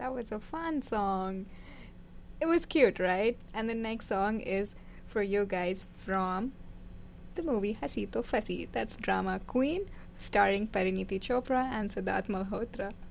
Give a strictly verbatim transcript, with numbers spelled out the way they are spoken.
That was a fun song. It was cute, right? And the next song is for you guys from the movie Hasi To Fasi. That's Drama Queen, starring Pariniti Chopra and Siddharth Malhotra.